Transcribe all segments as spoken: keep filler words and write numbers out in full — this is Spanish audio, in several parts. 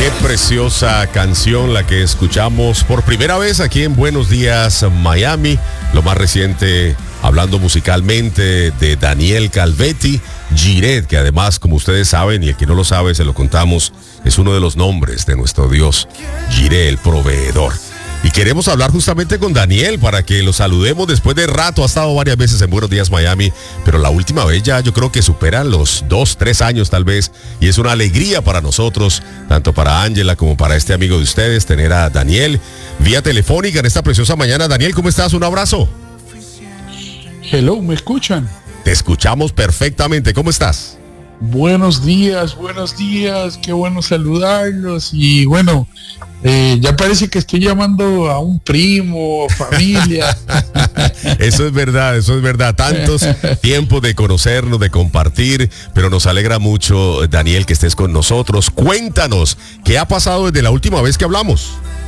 Qué preciosa canción la que escuchamos por primera vez aquí en Buenos Días Miami. Lo más reciente, hablando musicalmente, de Daniel Calvetti, Jireh, que además, como ustedes saben, y el que no lo sabe, se lo contamos, es uno de los nombres de nuestro Dios, Jireh, el proveedor. Y queremos hablar justamente con Daniel para que lo saludemos después de rato. Ha estado varias veces en Buenos Días Miami, pero la última vez ya yo creo que superan los dos, tres años tal vez. Y es una alegría para nosotros, tanto para Ángela como para este amigo de ustedes, tener a Daniel vía telefónica en esta preciosa mañana. Daniel, ¿cómo estás? Un abrazo. Hello, ¿me escuchan? Te escuchamos perfectamente. ¿Cómo estás? Buenos días, buenos días. Qué bueno saludarlos. Y bueno, eh, ya parece que estoy llamando a un primo, familia. Eso es verdad, eso es verdad. Tantos tiempos de conocernos, de compartir, pero nos alegra mucho, Daniel, que estés con nosotros. Cuéntanos, ¿qué ha pasado desde la última vez que hablamos?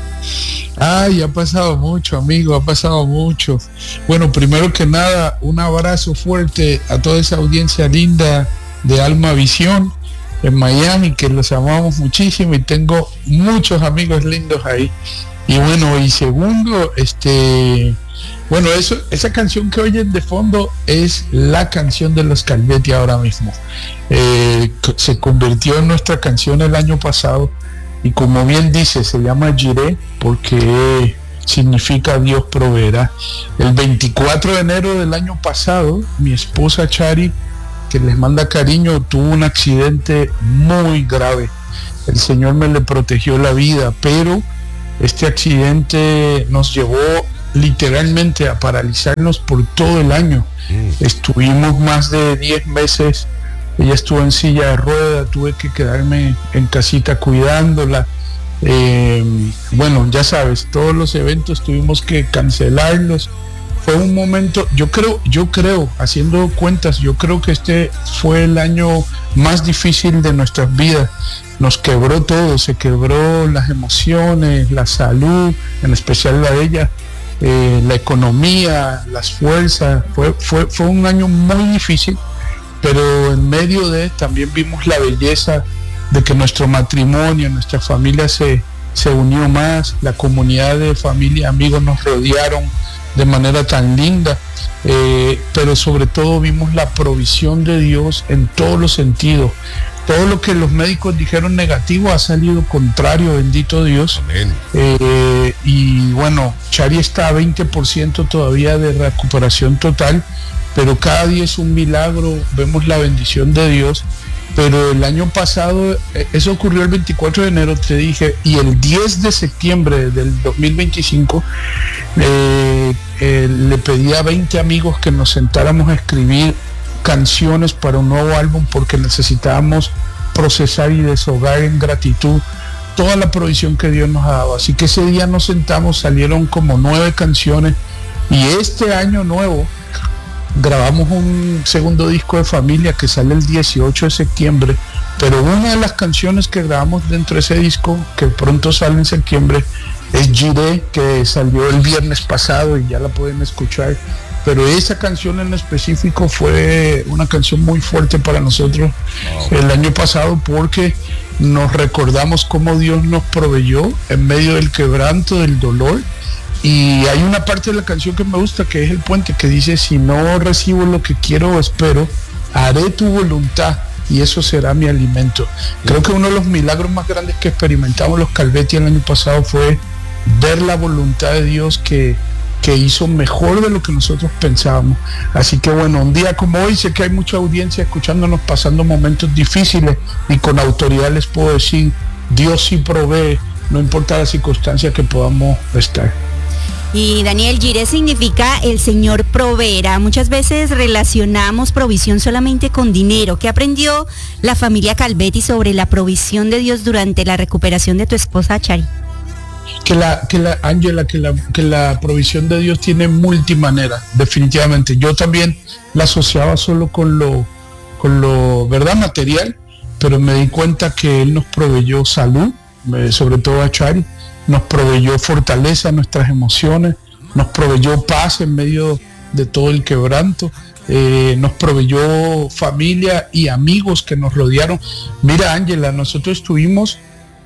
Ay, ha pasado mucho, amigo, ha pasado mucho. Bueno, primero que nada, un abrazo fuerte a toda esa audiencia linda de Alma Visión en Miami, que los amamos muchísimo y tengo muchos amigos lindos ahí. Y bueno, y segundo, este, bueno, eso, esa canción que oyen de fondo es la canción de los Calvetti ahora mismo. Eh, se convirtió en nuestra canción el año pasado y como bien dice, se llama Jireh porque significa Dios proveerá. El veinticuatro de enero del año pasado, mi esposa Chari, que les manda cariño, tuvo un accidente muy grave. El Señor me le protegió la vida, pero este accidente nos llevó literalmente a paralizarnos por todo el año. Mm. Estuvimos más de diez meses, ella estuvo en silla de ruedas, tuve que quedarme en casita cuidándola. Eh, bueno, ya sabes, todos los eventos tuvimos que cancelarlos. Fue un momento, yo creo, yo creo, haciendo cuentas, yo creo que este fue el año más difícil de nuestras vidas. Nos quebró todo, se quebró las emociones, la salud, en especial la de ella, eh, la economía, las fuerzas. Fue, fue, fue un año muy difícil, pero en medio de también vimos la belleza de que nuestro matrimonio, nuestra familia se, se unió más, la comunidad de familia, amigos nos rodearon de manera tan linda, eh, pero sobre todo vimos la provisión de Dios en todos los sentidos. Todo lo que los médicos dijeron negativo ha salido contrario, bendito Dios. Amén. Eh, y bueno, Chari está a veinte por ciento todavía de recuperación total, pero cada día es un milagro, vemos la bendición de Dios. Pero el año pasado, eso ocurrió el veinticuatro de enero, te dije, y el diez de septiembre del dos mil veinticinco, eh, eh, le pedí a veinte amigos que nos sentáramos a escribir canciones para un nuevo álbum porque necesitábamos procesar y deshogar en gratitud toda la provisión que Dios nos ha dado. Así que ese día nos sentamos, salieron como nueve canciones y este año nuevo grabamos un segundo disco de familia que sale el dieciocho de septiembre, pero una de las canciones que grabamos dentro de ese disco, que pronto sale en septiembre, es Jireh, que salió el viernes pasado y ya la pueden escuchar. Pero esa canción en específico fue una canción muy fuerte para nosotros wow. el año pasado porque nos recordamos cómo Dios nos proveyó en medio del quebranto, del dolor. Y hay una parte de la canción que me gusta, que es el puente, que dice: si no recibo lo que quiero o espero, haré tu voluntad y eso será mi alimento. Creo que uno de los milagros más grandes que experimentamos los Calvetti el año pasado fue ver la voluntad de Dios que, que hizo mejor de lo que nosotros pensábamos. Así que bueno, un día como hoy, sé que hay mucha audiencia escuchándonos pasando momentos difíciles y con autoridad les puedo decir, Dios sí provee, no importa la circunstancia que podamos estar. Y Daniel, Jireh significa el Señor proveerá. Muchas veces relacionamos provisión solamente con dinero. ¿Qué aprendió la familia Calvetti sobre la provisión de Dios durante la recuperación de tu esposa Chari? Que la, que la, Ángela, que la, que la provisión de Dios tiene multimanera, definitivamente. Yo también la asociaba solo con lo, con lo, ¿verdad?, material, pero me di cuenta que Él nos proveyó salud, sobre todo a Chari. Nos proveyó fortaleza en nuestras emociones, nos proveyó paz en medio de todo el quebranto, eh, nos proveyó familia y amigos que nos rodearon. Mira, Ángela, nosotros estuvimos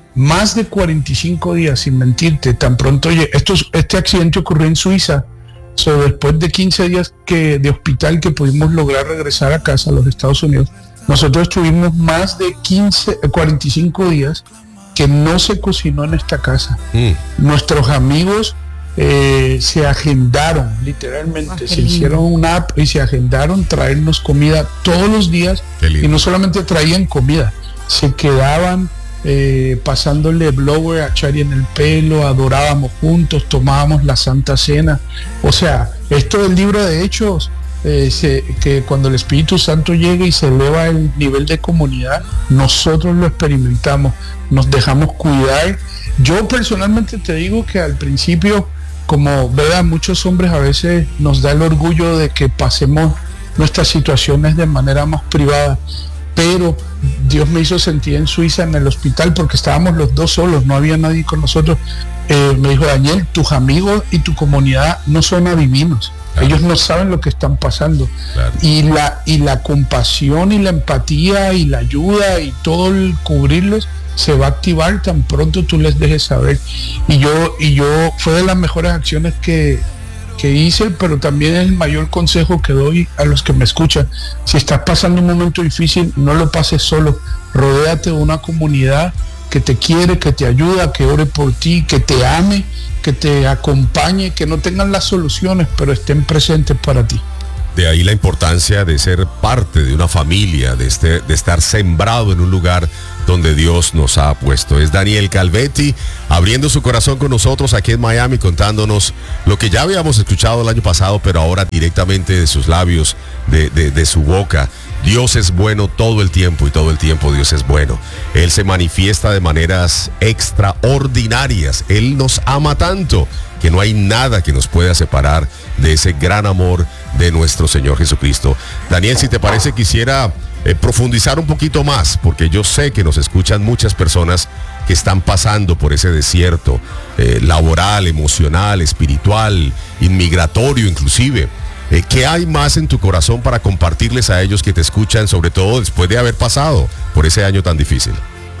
más de cuarenta y cinco días, sin mentirte, tan pronto, esto, este accidente ocurrió en Suiza, so, después de quince días que, de hospital que pudimos lograr regresar a casa a los Estados Unidos, nosotros tuvimos más de quince, cuarenta y cinco días que no se cocinó en esta casa. Mm. Nuestros amigos eh, se agendaron, literalmente, oh, se hicieron una app y se agendaron traernos comida todos los días, y no solamente traían comida, se quedaban Eh, pasándole blower a Chari en el pelo, adorábamos juntos, tomábamos la Santa Cena. O sea, esto del libro de Hechos, eh, se, que cuando el Espíritu Santo llega y se eleva el nivel de comunidad, nosotros lo experimentamos, nos dejamos cuidar. Yo personalmente te digo que al principio, como verdad, muchos hombres a veces nos da el orgullo de que pasemos nuestras situaciones de manera más privada, pero Dios me hizo sentir en Suiza, en el hospital, porque estábamos los dos solos, no había nadie con nosotros. Eh, me dijo: Daniel, tus amigos y tu comunidad no son adivinos, claro. Ellos no saben lo que están pasando, claro. y la y la compasión y la empatía y la ayuda y todo el cubrirlos se va a activar tan pronto tú les dejes saber. Y yo y yo fue de las mejores acciones que que hice, pero también es el mayor consejo que doy a los que me escuchan. Si estás pasando un momento difícil, no lo pases solo, rodéate de una comunidad que te quiere, que te ayuda, que ore por ti, que te ame, que te acompañe, que no tengan las soluciones, pero estén presentes para ti. De ahí la importancia de ser parte de una familia, de, este, de estar sembrado en un lugar donde Dios nos ha puesto. Es Daniel Calvetti abriendo su corazón con nosotros aquí en Miami, contándonos lo que ya habíamos escuchado el año pasado, pero ahora directamente de sus labios, de, de, de su boca. Dios es bueno todo el tiempo, y todo el tiempo Dios es bueno. Él se manifiesta de maneras extraordinarias. Él nos ama tanto que no hay nada que nos pueda separar de ese gran amor de nuestro Señor Jesucristo. Daniel, si te parece, quisiera eh, profundizar un poquito más, porque yo sé que nos escuchan muchas personas que están pasando por ese desierto eh, laboral, emocional, espiritual, inmigratorio inclusive. Eh, ¿Qué hay más en tu corazón para compartirles a ellos que te escuchan, sobre todo después de haber pasado por ese año tan difícil?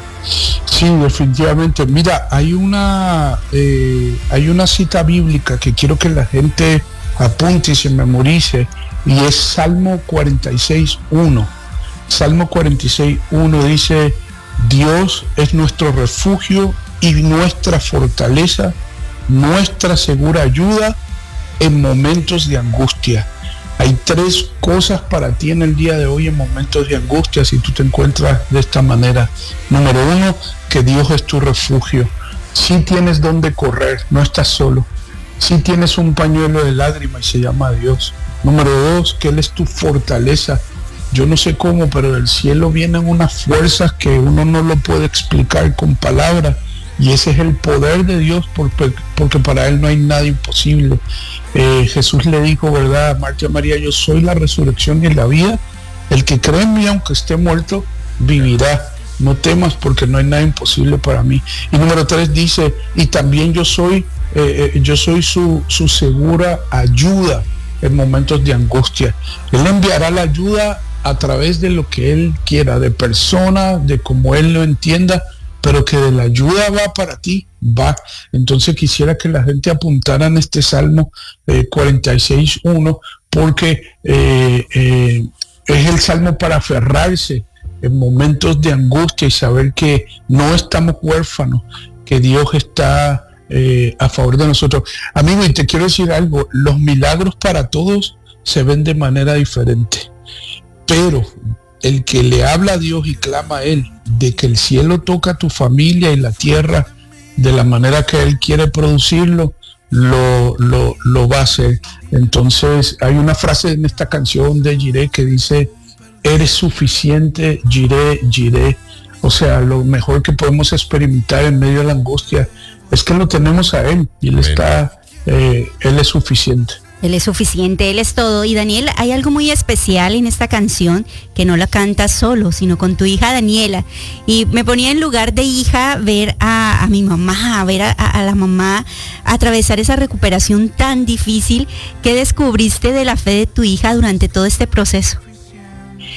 Sí, definitivamente. Mira, hay una eh, hay una cita bíblica que quiero que la gente apunte y se memorice, y es Salmo cuarenta y seis uno. Salmo cuarenta y seis uno dice: Dios es nuestro refugio y nuestra fortaleza, nuestra segura ayuda en momentos de angustia. Hay tres cosas para ti en el día de hoy en momentos de angustia, si tú te encuentras de esta manera. Número uno, que Dios es tu refugio. Si tienes donde correr, no estás solo. Si tienes un pañuelo de lágrimas y se llama Dios. Número dos, que Él es tu fortaleza. Yo no sé cómo, pero del cielo vienen unas fuerzas que uno no lo puede explicar con palabras. Y ese es el poder de Dios, porque, porque para Él no hay nada imposible. Eh, Jesús le dijo, ¿verdad?, a Marta y a María: yo soy la resurrección y la vida. El que cree en mí, aunque esté muerto, vivirá. No temas, porque no hay nada imposible para mí. Y número tres dice: y también yo soy, eh, eh, yo soy su, su segura ayuda en momentos de angustia. Él enviará la ayuda a través de lo que Él quiera, de persona, de como Él lo entienda, pero que de la ayuda va para ti, va. Entonces quisiera que la gente apuntara en este Salmo eh, cuarenta y seis uno, porque eh, eh, es el Salmo para aferrarse en momentos de angustia y saber que no estamos huérfanos, que Dios está eh, a favor de nosotros. Amigo, y te quiero decir algo: los milagros para todos se ven de manera diferente, pero el que le habla a Dios y clama a Él de que el cielo toca a tu familia y la tierra de la manera que Él quiere producirlo, lo, lo, lo va a hacer. Entonces hay una frase en esta canción de Jiré que dice: eres suficiente, Jiré, Jiré. O sea, lo mejor que podemos experimentar en medio de la angustia es que lo tenemos a Él, y Él está, eh, Él es suficiente. Él es suficiente, Él es todo. Y Daniel, hay algo muy especial en esta canción, que no la cantas solo, sino con tu hija Daniela. Y me ponía en lugar de hija ver a, a mi mamá, a ver a, a la mamá atravesar esa recuperación tan difícil. ¿Qué descubriste de la fe de tu hija durante todo este proceso?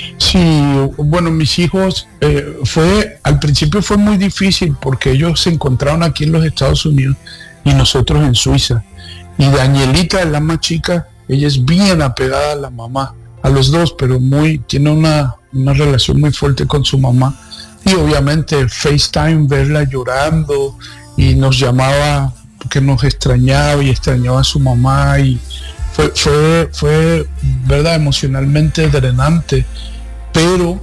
Sí, bueno, mis hijos, eh, fue, al principio fue muy difícil porque ellos se encontraron aquí en los Estados Unidos y nosotros en Suiza. Y Danielita, la más chica, ella es bien apegada a la mamá, a los dos, pero muy, tiene una, una relación muy fuerte con su mamá. Y obviamente FaceTime, verla llorando, y nos llamaba porque nos extrañaba y extrañaba a su mamá, y fue, fue, fue verdad, emocionalmente drenante, pero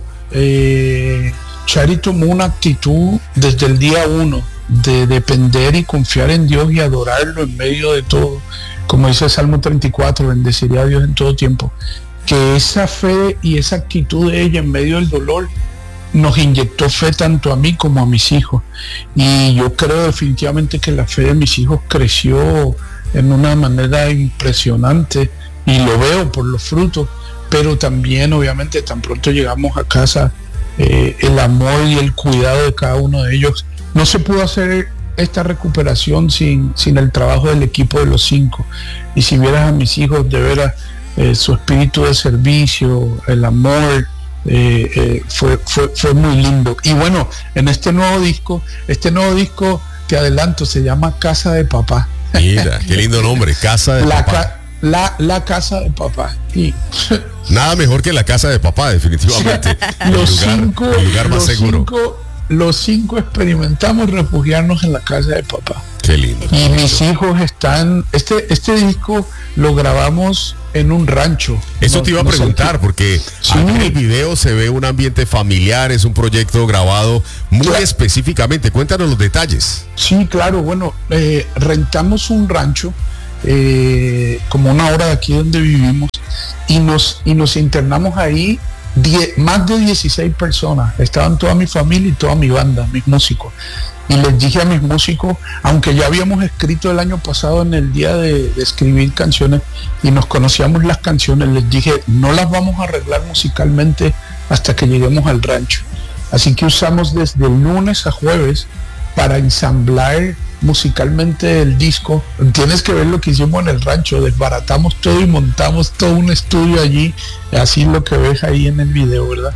eh, Chari tomó una actitud desde el día uno de depender y confiar en Dios y adorarlo en medio de todo, como dice el Salmo treinta y cuatro, bendeciré a Dios en todo tiempo. Que esa fe y esa actitud de ella en medio del dolor nos inyectó fe tanto a mí como a mis hijos, y yo creo definitivamente que la fe de mis hijos creció en una manera impresionante, y lo veo por los frutos, pero también obviamente tan pronto llegamos a casa, eh, el amor y el cuidado de cada uno de ellos. No se pudo hacer esta recuperación sin, sin el trabajo del equipo de los cinco, y si vieras a mis hijos, de veras, eh, su espíritu de servicio, el amor, Eh, eh, fue, fue, fue muy lindo. Y bueno, en este nuevo disco, este nuevo disco, te adelanto, se llama Casa de Papá. Mira, qué lindo nombre, Casa de la Papá. Ca la, la Casa de Papá. Y nada mejor que la casa de papá, definitivamente. los, el lugar, cinco, el lugar más los, seguro. cinco, los cinco experimentamos refugiarnos en la casa de papá. Qué lindo. Y mis hijos están, este, este disco lo grabamos en un rancho. Eso no, te iba a no preguntar, sé, porque sí. en el video se ve un ambiente familiar, es un proyecto grabado muy Claro. específicamente. Cuéntanos los detalles. Sí, claro, bueno, eh, rentamos un rancho, eh, como una hora de aquí donde vivimos, y nos, y nos internamos ahí, die, más de dieciséis personas, estaban toda mi familia y toda mi banda, mis músicos. Y les dije a mis músicos, aunque ya habíamos escrito el año pasado en el día de, de escribir canciones y nos conocíamos las canciones, les dije, no las vamos a arreglar musicalmente hasta que lleguemos al rancho. Así que usamos desde el lunes a jueves para ensamblar musicalmente el disco. Tienes que ver lo que hicimos en el rancho, desbaratamos todo y montamos todo un estudio allí, así lo que ves ahí en el video, ¿verdad?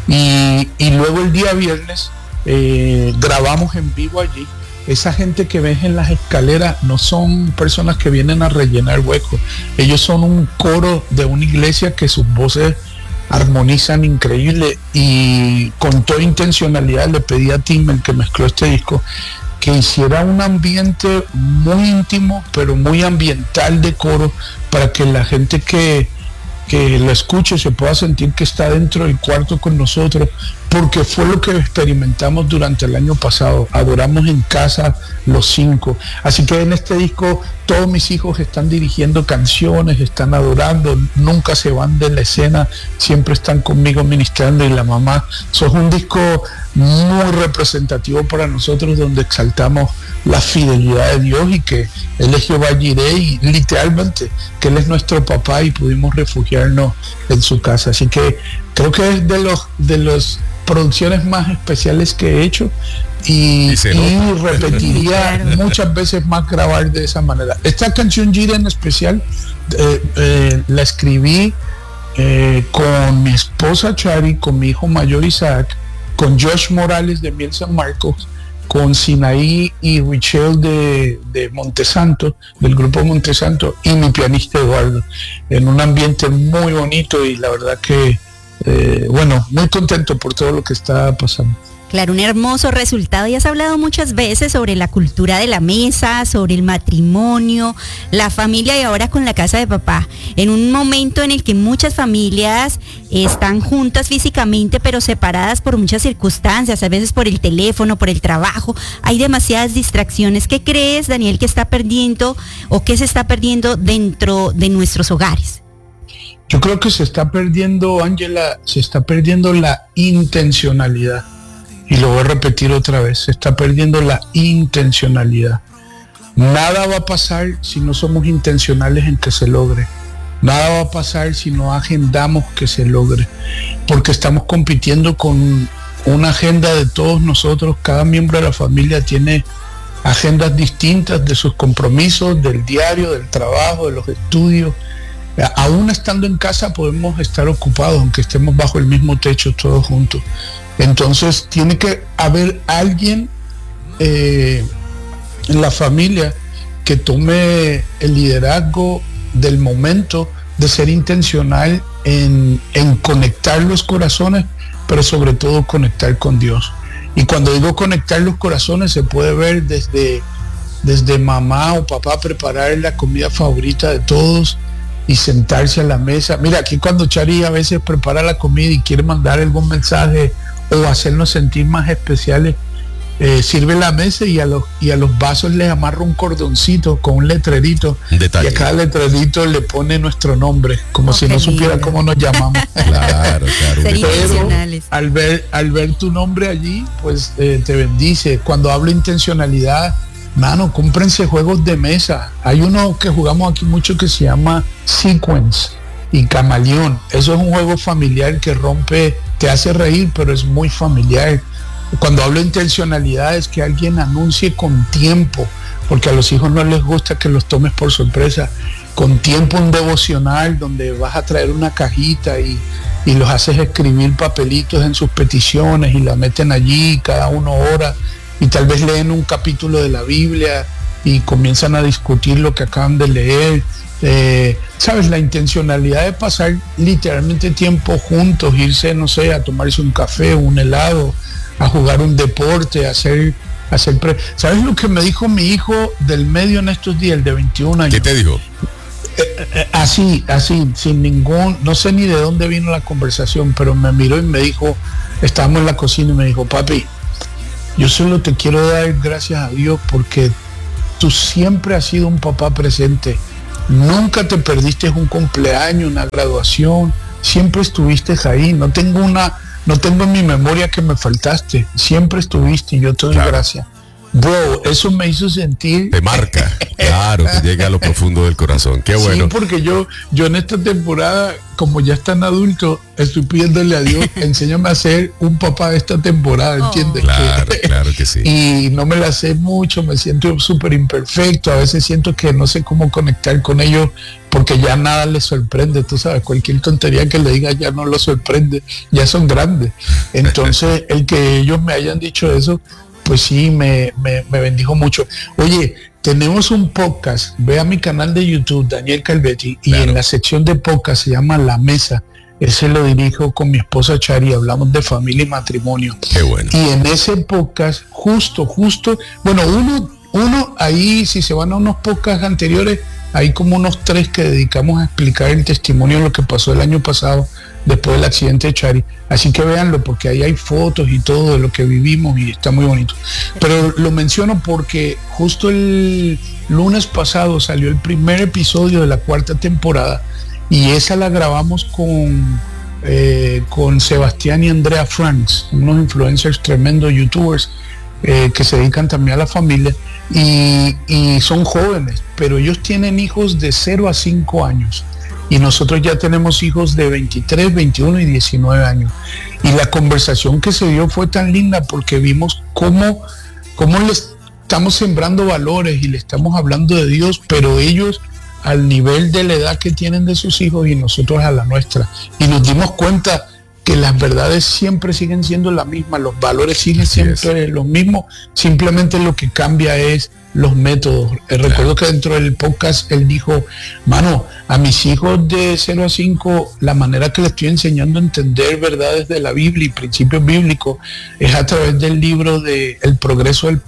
Y, y luego el día viernes eh, grabamos en vivo allí. Esa gente que ves en las escaleras no son personas que vienen a rellenar huecos, ellos son un coro de una iglesia que sus voces armonizan increíble, y con toda intencionalidad le pedí a Tim, el que mezcló este disco, que hiciera un ambiente muy íntimo pero muy ambiental de coro, para que la gente que, que lo escuche se pueda sentir que está dentro del cuarto con nosotros, porque fue lo que experimentamos durante el año pasado. Adoramos en casa los cinco. Así que en este disco todos mis hijos están dirigiendo canciones, están adorando, nunca se van de la escena, siempre están conmigo ministrando, y la mamá. So, es un disco muy representativo para nosotros, donde exaltamos la fidelidad de Dios y que Él es Jehová Jireh, y literalmente que Él es nuestro papá, y pudimos refugiarnos en su casa. Así que creo que es de los de las producciones más especiales que he hecho, y, y, y repetiría muchas veces más grabar de esa manera. Esta canción Jireh en especial eh, eh, la escribí eh, con mi esposa Chari, con mi hijo mayor Isaac, con Josh Morales de Miel San Marcos, con Sinaí y Richelle de, de Montesanto, del grupo Montesanto, y mi pianista Eduardo, en un ambiente muy bonito, y la verdad que eh, bueno, muy contento por todo lo que está pasando. Claro, un hermoso resultado. Y has hablado muchas veces sobre la cultura de la mesa, sobre el matrimonio, la familia, y ahora con la casa de papá. En un momento en el que muchas familias están juntas físicamente, pero separadas por muchas circunstancias, a veces por el teléfono, por el trabajo, hay demasiadas distracciones. ¿Qué crees, Daniel, que está perdiendo o qué se está perdiendo dentro de nuestros hogares? Yo creo que se está perdiendo, Ángela, se está perdiendo la intencionalidad. Y lo voy a repetir otra vez, se está perdiendo la intencionalidad. Nada va a pasar si no somos intencionales en que se logre. Nada va a pasar si no agendamos que se logre. Porque estamos compitiendo con una agenda de todos nosotros. Cada miembro de la familia tiene agendas distintas de sus compromisos, del diario, del trabajo, de los estudios. Aún estando en casa podemos estar ocupados, aunque estemos bajo el mismo techo todos juntos. Entonces tiene que haber alguien eh, en la familia que tome el liderazgo del momento, de ser intencional en, en conectar los corazones, pero sobre todo conectar con Dios. Y cuando digo conectar los corazones, se puede ver desde, desde mamá o papá preparar la comida favorita de todos y sentarse a la mesa. Mira, aquí cuando Chari a veces prepara la comida y quiere mandar algún mensaje o hacernos sentir más especiales, eh, sirve la mesa y a los y a los vasos les amarra un cordoncito con un letrerito. Detalle. Y a cada letrerito le pone nuestro nombre, como Oh, si qué no supiera lindo. cómo nos llamamos. Claro, claro. Ser Pero intencionales. al ver, al ver tu nombre allí, pues eh, te bendice. Cuando hablo intencionalidad, mano, cómprense juegos de mesa. Hay uno que jugamos aquí mucho que se llama Sequence y Camaleón. Eso es un juego familiar que rompe, te hace reír, pero es muy familiar. Cuando hablo de intencionalidad es que alguien anuncie con tiempo, porque a los hijos no les gusta que los tomes por sorpresa. Con tiempo un devocional donde vas a traer una cajita y, y los haces escribir papelitos en sus peticiones y la meten allí, cada uno ora, y tal vez leen un capítulo de la Biblia y comienzan a discutir lo que acaban de leer. Eh, sabes, la intencionalidad de pasar literalmente tiempo juntos, irse, no sé, a tomarse un café, un helado, a jugar un deporte, a hacer, a hacer pre- ¿Sabes lo que me dijo mi hijo del medio en estos días, el de veintiún años? ¿Qué te dijo? Eh, eh, así, así, sin ningún, no sé ni de dónde vino la conversación, pero me miró y me dijo, estábamos en la cocina y me dijo, papi, yo solo te quiero dar gracias a Dios porque tú siempre has sido un papá presente. Nunca te perdiste un cumpleaños, una graduación, siempre estuviste ahí. No tengo una, no tengo en mi memoria que me faltaste. Siempre estuviste y yo te doy Claro. gracias. Bro, eso me hizo sentir. Te marca. Claro, que llega a lo profundo del corazón. Qué bueno. Sí, porque yo, yo en esta temporada, como ya están adultos, estoy pidiéndole a Dios, enséñame a ser un papá de esta temporada, ¿entiendes? Claro, Que- claro que sí. Y no me la sé mucho, me siento súper imperfecto, a veces siento que no sé cómo conectar con ellos porque ya nada les sorprende, tú sabes, cualquier tontería que le diga ya no los sorprende, ya son grandes. Entonces, el que ellos me hayan dicho eso, pues sí, me, me, me bendijo mucho. Oye, tenemos un podcast, ve a mi canal de YouTube, Daniel Calvetti, y Claro. en la sección de podcast se llama La Mesa. Ese lo dirijo con mi esposa Chari, hablamos de familia y matrimonio. Qué bueno. Y en ese podcast, justo, justo, bueno, uno, uno ahí, si se van a unos podcasts anteriores, hay como unos tres que dedicamos a explicar el testimonio de lo que pasó el año pasado, después del accidente de Chari. Así que véanlo, porque ahí hay fotos y todo de lo que vivimos y está muy bonito. Pero lo menciono porque justo el lunes pasado salió el primer episodio de la cuarta temporada y esa la grabamos con, eh, con Sebastián y Andrea Franks, unos influencers tremendos, youtubers, eh, que se dedican también a la familia y, y son jóvenes, pero ellos tienen hijos de cero a cinco años y nosotros ya tenemos hijos de veintitrés, veintiuno y diecinueve años. Y la conversación que se dio fue tan linda porque vimos cómo, cómo les estamos sembrando valores y le estamos hablando de Dios, pero ellos al nivel de la edad que tienen de sus hijos y nosotros a la nuestra. Y nos dimos cuenta que las verdades siempre siguen siendo las mismas, los valores siguen Así siempre los mismos, simplemente lo que cambia es los métodos. Eh, recuerdo que dentro del podcast él dijo, mano, a mis hijos de cero a cinco, la manera que les estoy enseñando a entender verdades de la Biblia y principios bíblicos es a través del libro de El Progreso del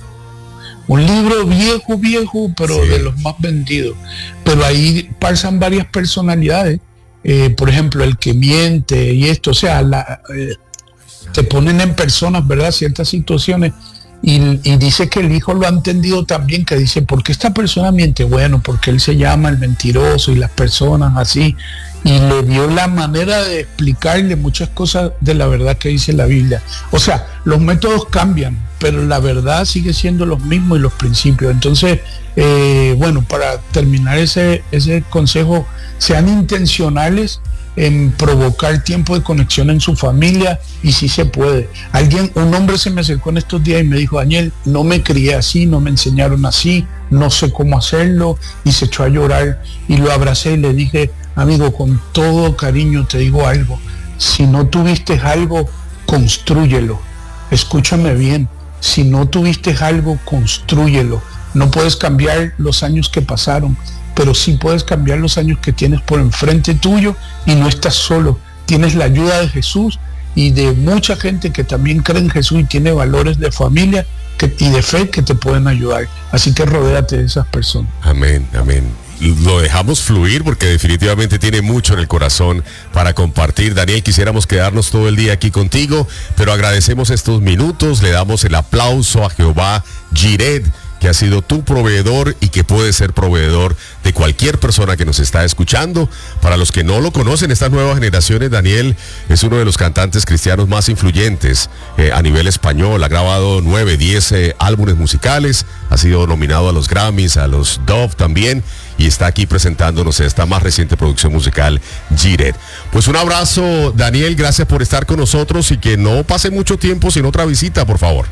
un libro viejo, viejo, pero Sí. de los más vendidos. Pero ahí pasan varias personalidades. Eh, por ejemplo, el que miente y esto, o sea, la, eh, te ponen en personas, ¿verdad? Ciertas situaciones. Y, y dice que el hijo lo ha entendido también, que dice, ¿por qué esta persona miente? Bueno, porque él se llama el mentiroso y las personas así. Y le dio la manera de explicarle muchas cosas de la verdad que dice la Biblia. O sea, los métodos cambian, pero la verdad sigue siendo los mismos y los principios. Entonces, eh, bueno, para terminar ese, ese consejo, sean intencionales en provocar tiempo de conexión en su familia y si se puede. Alguien, un hombre se me acercó en estos días y me dijo, Daniel, no me crié así, no me enseñaron así, no sé cómo hacerlo, y se echó a llorar y lo abracé y le dije, amigo, con todo cariño te digo algo. Si no tuviste algo, constrúyelo. Escúchame bien. Si no tuviste algo, constrúyelo. No puedes cambiar los años que pasaron, pero sí puedes cambiar los años que tienes por enfrente tuyo, y no estás solo. Tienes la ayuda de Jesús y de mucha gente que también cree en Jesús y tiene valores de familia que, y de fe que te pueden ayudar. Así que rodéate de esas personas. Amén, amén. Lo dejamos fluir porque definitivamente tiene mucho en el corazón para compartir. Daniel, quisiéramos quedarnos todo el día aquí contigo, pero agradecemos estos minutos, le damos el aplauso a Jehová Jireh, que ha sido tu proveedor y que puede ser proveedor de cualquier persona que nos está escuchando. Para los que no lo conocen, estas nuevas generaciones, Daniel es uno de los cantantes cristianos más influyentes eh, a nivel español. Ha grabado nueve, diez eh, álbumes musicales, ha sido nominado a los Grammys, a los Dove también, y está aquí presentándonos esta más reciente producción musical, Jireh. Pues un abrazo, Daniel, gracias por estar con nosotros y que no pase mucho tiempo sin otra visita, por favor.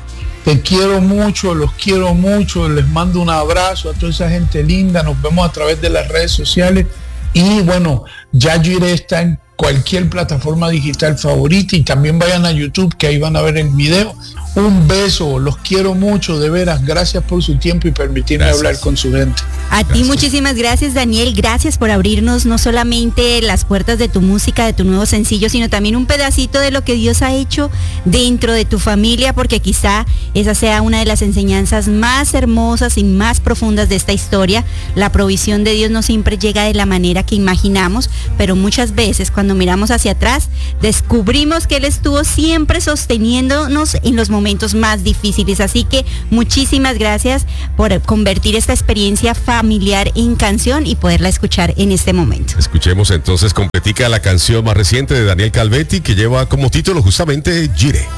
Te quiero mucho, los quiero mucho, les mando un abrazo a toda esa gente linda, nos vemos a través de las redes sociales y bueno, ya Jireh está en cualquier plataforma digital favorita y también vayan a YouTube que ahí van a ver el video. Un beso, los quiero mucho, de veras, gracias por su tiempo y permitirme gracias. hablar con su gente. A gracias. ti muchísimas gracias, Daniel, gracias por abrirnos no solamente las puertas de tu música, de tu nuevo sencillo, sino también un pedacito de lo que Dios ha hecho dentro de tu familia, porque quizá esa sea una de las enseñanzas más hermosas y más profundas de esta historia. La provisión de Dios no siempre llega de la manera que imaginamos, pero muchas veces cuando miramos hacia atrás, descubrimos que Él estuvo siempre sosteniéndonos en los momentos momentos más difíciles. Así que muchísimas gracias por convertir esta experiencia familiar en canción y poderla escuchar en este momento. Escuchemos entonces completica la canción más reciente de Daniel Calvetti, que lleva como título justamente Jireh.